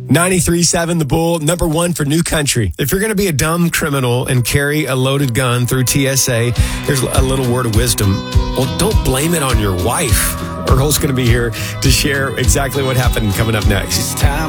93.7 The Bull, number one for New Country. If you're going to be a dumb criminal and carry a loaded gun through TSA, here's a little word of wisdom. Well, don't blame it on your wife. Earl's going to be here to share exactly what happened coming up next.